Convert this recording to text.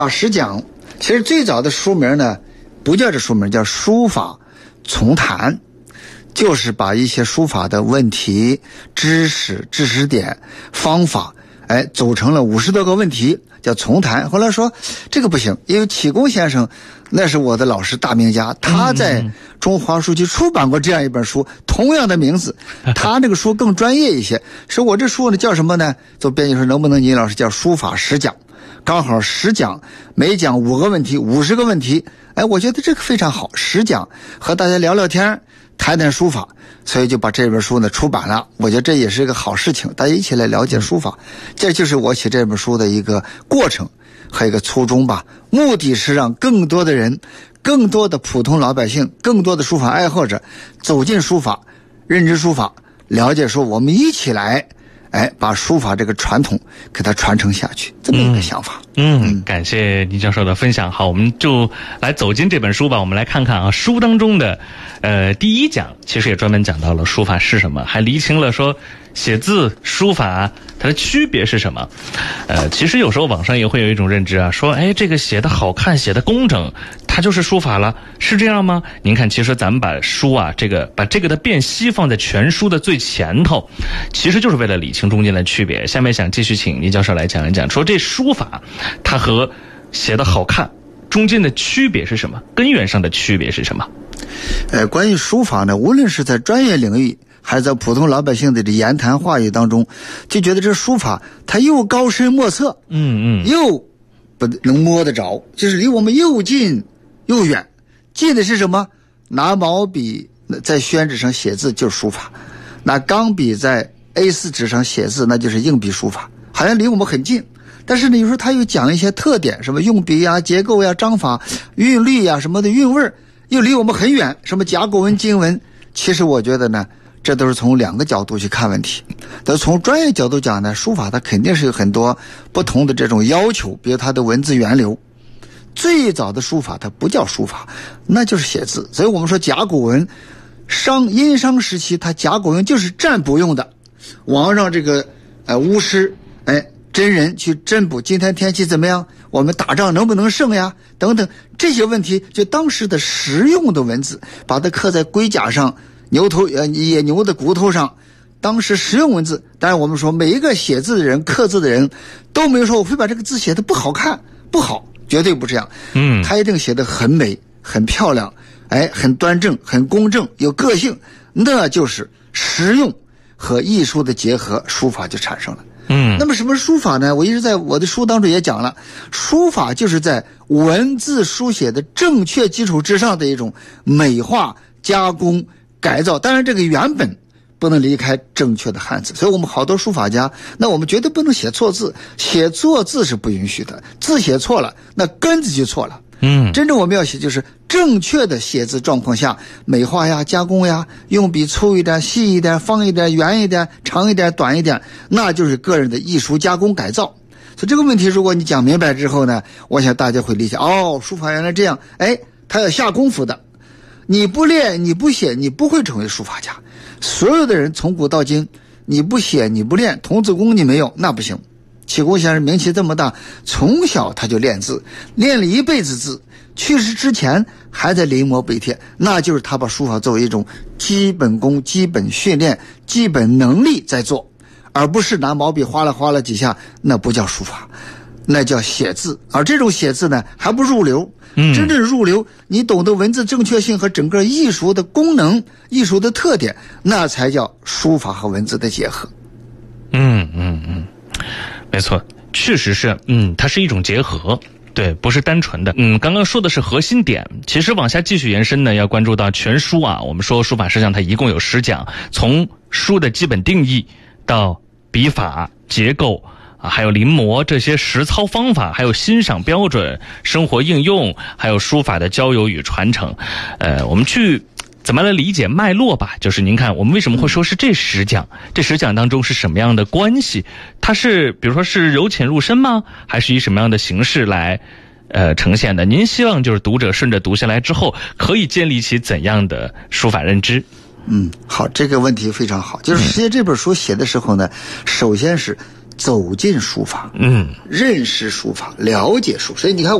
实讲，其实最早的书名呢，不叫这书名，叫书法丛谈，就是把一些书法的问题、知识点、方法，组成了50多个问题，叫丛谈。后来说这个不行，因为启功先生那是我的老师，大名家，他在中华书局出版过这样一本书，同样的名字，他那个书更专业一些。说我这书呢叫什么呢？做编辑说能不能您老师叫书法10讲，刚好10讲，每讲5个问题，50个问题。我觉得这个非常好，10讲和大家聊聊天，谈谈书法，所以就把这本书呢出版了。我觉得这也是一个好事情，大家一起来了解书法，这就是我写这本书的一个过程和一个初衷吧。目的是让更多的人，更多的普通老百姓，更多的书法爱好者走进书法，认知书法，了解说我们一起来把书法这个传统给它传承下去，这么一个想法。 感谢倪教授的分享。好，我们就来走进这本书吧。我们来看看书当中的第1讲，其实也专门讲到了书法是什么，还厘清了说写字书法它的区别是什么。其实有时候网上也会有一种认知说这个写的好看，写的工整，它就是书法了，是这样吗？您看，其实咱们把书把这个的辨析放在全书的最前头，其实就是为了理清中间的区别。下面想继续请倪教授来讲一讲，说这书法它和写的好看中间的区别是什么，根源上的区别是什么？ 关于书法呢，无论是在专业领域还是在普通老百姓的言谈话语当中，就觉得这书法它又高深莫测，又不能摸得着，就是离我们又近又远。近的是什么？拿毛笔在宣纸上写字就是书法，拿钢笔在 A4 纸上写字那就是硬笔书法，好像离我们很近。但是呢，有时候他又讲一些特点，什么用笔呀、结构呀、章法、韵律呀什么的韵味，又离我们很远，什么甲骨文、金文。其实我觉得呢，这都是从2个角度去看问题。但从专业角度讲呢，书法它肯定是有很多不同的这种要求，比如它的文字源流。最早的书法它不叫书法，那就是写字。所以我们说甲骨文，殷商时期它甲骨文就是占卜用的，王让这个巫师真人去占卜今天天气怎么样，我们打仗能不能胜呀，等等这些问题，就当时的实用的文字，把它刻在龟甲上、野牛的骨头上，当时实用文字。当然我们说每一个写字的人、刻字的人都没有说我会把这个字写得不好看，不好，绝对不这样。他一定写得很美、很漂亮，很端正、很公正、有个性，那就是实用和艺术的结合，书法就产生了。那么什么是书法呢？我一直在我的书当中也讲了，书法就是在文字书写的正确基础之上的一种美化、加工、改造。当然这个原本不能离开正确的汉字，所以我们好多书法家，那我们绝对不能写错字，写错字是不允许的，字写错了那根子就错了。真正我们要写就是正确的写字状况下，美化呀、加工呀，用笔粗一点、细一点、方一点、圆一点、长一点、短一点，那就是个人的艺术加工改造。所以这个问题如果你讲明白之后呢，我想大家会理解，书法原来这样，他要下功夫的，你不练你不写你不会成为书法家。所有的人从古到今，你不写你不练，童子功你没有，那不行。启功先生名气这么大，从小他就练字，练了一辈子字，去世之前还在临摹碑帖，那就是他把书法作为一种基本功、基本训练、基本能力在做，而不是拿毛笔哗啦几下，那不叫书法，那叫写字。而这种写字呢还不入流，真正入流，你懂得文字正确性和整个艺术的功能、艺术的特点，那才叫书法和文字的结合。 没错，确实是，它是一种结合，对，不是单纯的。刚刚说的是核心点，其实往下继续延伸呢，要关注到全书我们说书法实际上它一共有10讲，从书的基本定义到笔法、结构还有临摹这些实操方法，还有欣赏标准、生活应用，还有书法的交友与传承。我们去怎么来理解脉络吧？就是您看，我们为什么会说是这10讲？这10讲当中是什么样的关系？它是比如说是由浅入深吗？还是以什么样的形式来呈现的？您希望就是读者顺着读下来之后，可以建立起怎样的书法认知？ 好，这个问题非常好。就是实际这本书写的时候呢，首先是走进书法，认识书法，了解书法。所以你看。